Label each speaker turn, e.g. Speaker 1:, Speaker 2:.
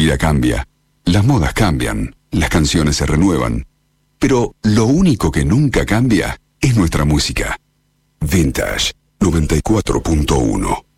Speaker 1: vida cambia, las modas cambian, las canciones se renuevan, pero lo único que nunca cambia es nuestra música. Vintage 94.1.